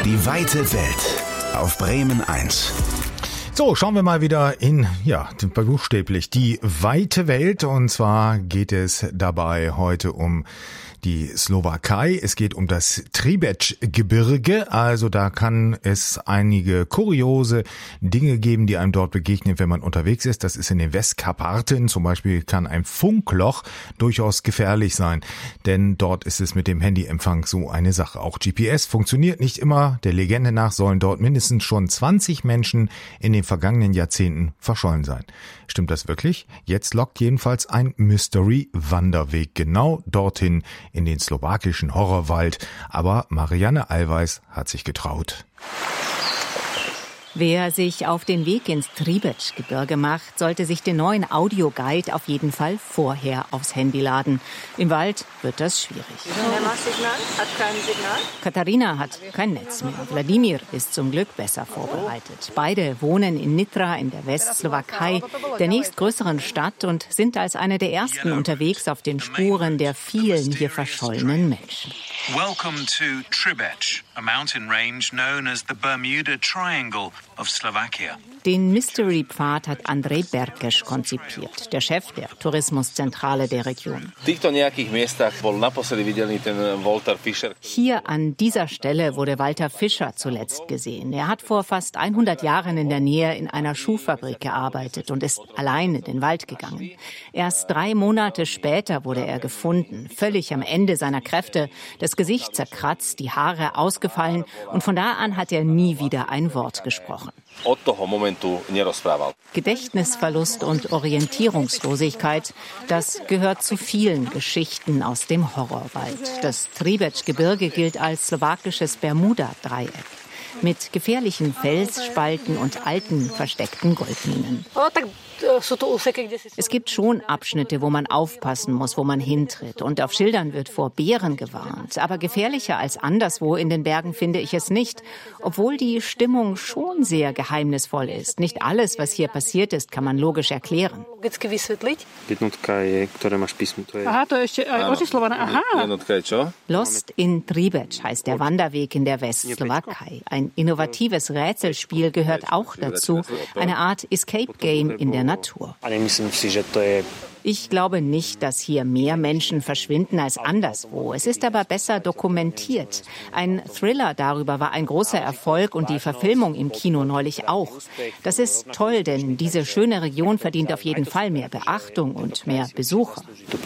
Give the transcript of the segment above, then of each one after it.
Die weite Welt auf Bremen 1. So, schauen wir mal wieder in, buchstäblich die weite Welt. Und zwar geht es dabei heute um die Slowakei. Es geht um das Tribečgebirge. Also da kann es einige kuriose Dinge geben, die einem dort begegnen, wenn man unterwegs ist. Das ist in den Westkarpaten. Zum Beispiel kann ein Funkloch durchaus gefährlich sein, denn dort ist es mit dem Handyempfang so eine Sache. Auch GPS funktioniert nicht immer. Der Legende nach sollen dort mindestens schon 20 Menschen in den vergangenen Jahrzehnten verschollen sein. Stimmt das wirklich? Jetzt lockt jedenfalls ein Mystery-Wanderweg genau dorthin in den slowakischen Horrorwald. Aber Marianne Allweis hat sich getraut. Wer sich auf den Weg ins Tribečgebirge macht, sollte sich den neuen Audioguide auf jeden Fall vorher aufs Handy laden. Im Wald wird das schwierig. Hat kein Signal. Katharina hat kein Netz mehr. Wladimir ist zum Glück besser vorbereitet. Beide wohnen in Nitra in der Westslowakei, der nächstgrößeren Stadt, und sind als eine der ersten unterwegs auf den Spuren der vielen hier verschollenen Menschen. Welcome to Tribeč, a mountain range known as the Bermuda Triangle of Slovakia. Den Mystery-Pfad hat Andrej Berkeš konzipiert, der Chef der Tourismuszentrale der Region. Hier an dieser Stelle wurde Walter Fischer zuletzt gesehen. Er hat vor fast 100 Jahren in der Nähe in einer Schuhfabrik gearbeitet und ist allein in den Wald gegangen. Erst 3 Monate später wurde er gefunden, völlig am Ende seiner Kräfte, das Gesicht zerkratzt, die Haare ausgefallen, und von da an hat er nie wieder ein Wort gesprochen. Gedächtnisverlust und Orientierungslosigkeit, das gehört zu vielen Geschichten aus dem Horrorwald. Das Tribečgebirge gilt als slowakisches Bermuda-Dreieck mit gefährlichen Felsspalten und alten, versteckten Goldminen. Es gibt schon Abschnitte, wo man aufpassen muss, wo man hintritt. Und auf Schildern wird vor Bären gewarnt. Aber gefährlicher als anderswo in den Bergen finde ich es nicht. Obwohl die Stimmung schon sehr geheimnisvoll ist. Nicht alles, was hier passiert ist, kann man logisch erklären. Lost in Tribeč heißt der Wanderweg in der Westslowakei. Ein innovatives Rätselspiel gehört auch dazu. Eine Art Escape-Game in der Natur. Ich glaube nicht, dass hier mehr Menschen verschwinden als anderswo. Es ist aber besser dokumentiert. Ein Thriller darüber war ein großer Erfolg und die Verfilmung im Kino neulich auch. Das ist toll, denn diese schöne Region verdient auf jeden Fall mehr Beachtung und mehr Besucher.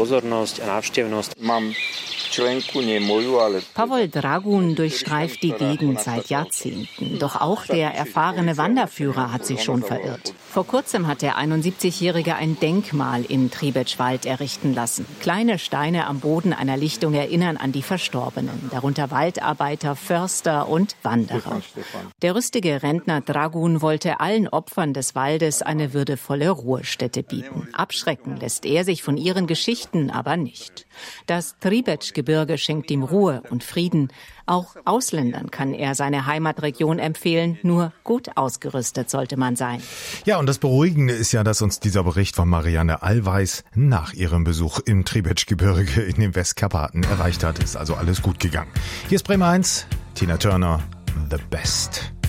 Pavol Dragun durchstreift die Gegend seit Jahrzehnten. Doch auch der erfahrene Wanderführer hat sich schon verirrt. Vor kurzem hat der 71-Jährige ein Denkmal im Tribečwald errichten lassen. Kleine Steine am Boden einer Lichtung erinnern an die Verstorbenen, darunter Waldarbeiter, Förster und Wanderer. Der rüstige Rentner Dragun wollte allen Opfern des Waldes eine würdevolle Ruhestätte bieten. Abschrecken lässt er sich von ihren Geschichten aber nicht. Das Tribečgebirge schenkt ihm Ruhe und Frieden. Auch Ausländern kann er seine Heimatregion empfehlen. Nur gut ausgerüstet sollte man sein. Ja, und das Beruhigende ist ja, dass uns dieser Bericht von Marianne Allweis nach ihrem Besuch im Tribečgebirge in den Westkarpaten erreicht hat. Ist also alles gut gegangen. Hier ist Bremen 1, Tina Turner, The Best.